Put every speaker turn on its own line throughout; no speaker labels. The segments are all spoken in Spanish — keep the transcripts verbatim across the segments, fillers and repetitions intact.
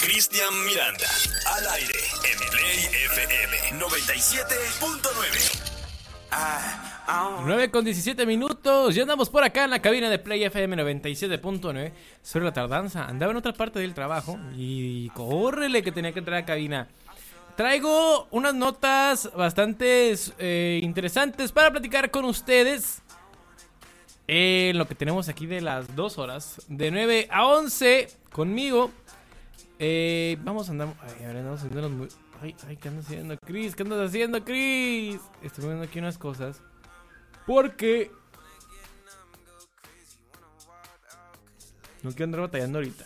Cristian Miranda, al aire en Play F M noventa y siete punto nueve.
nueve con diecisiete minutos. Ya andamos por acá en la cabina de Play F M noventa y siete punto nueve. Sobre la tardanza, andaba en otra parte del trabajo y córrele que tenía que entrar a la cabina. Traigo unas notas bastante eh, interesantes para platicar con ustedes en eh, lo que tenemos aquí de las dos horas, de nueve a once conmigo. Eh, vamos a andar. Ay, ahora andamos haciendo los. Ay, ay, ¿qué andas haciendo, Chris? ¿Qué andas haciendo, Chris? Estoy viendo aquí unas cosas. Porque no quiero andar batallando ahorita.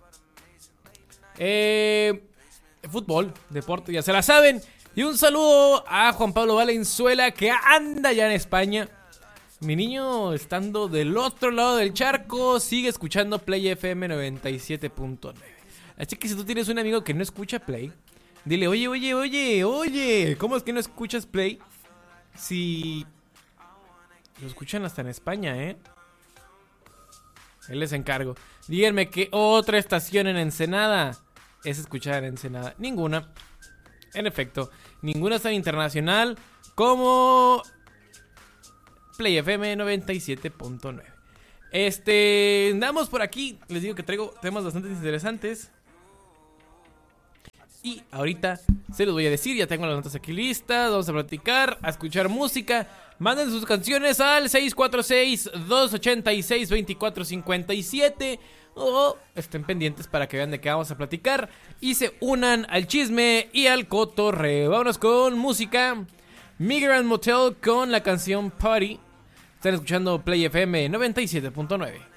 Eh. Fútbol, deporte, ya se la saben. Y un saludo a Juan Pablo Valenzuela, que anda ya en España. Mi niño, estando del otro lado del charco, sigue escuchando Play F M noventa y siete punto nueve. Así que si tú tienes un amigo que no escucha Play, dile, oye, oye, oye, oye, ¿cómo es que no escuchas Play? Si lo escuchan hasta en España, ¿eh? Él les encargo. Díganme que otra estación en Ensenada es escuchar en Ensenada. Ninguna. En efecto, ninguna es tan internacional como Play F M noventa y siete punto nueve. Este, andamos por aquí. Les digo que traigo temas bastante interesantes. Y ahorita se los voy a decir. Ya tengo las notas aquí listas. Vamos a platicar, a escuchar música. Manden sus canciones al seis cuatro seis, dos ocho seis, dos cuatro cinco siete. O estén pendientes para que vean de qué vamos a platicar y se unan al chisme y al cotorreo. Vámonos con música. Migrant Motel con la canción Party. Están escuchando Play F M noventa y siete punto nueve.